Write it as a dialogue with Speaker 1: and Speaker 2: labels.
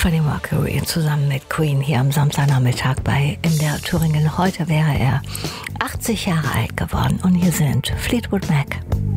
Speaker 1: Freddie Mercury zusammen mit Queen hier am Samstagnachmittag bei MDR Thüringen. Heute wäre er 80 Jahre alt geworden und hier sind Fleetwood Mac.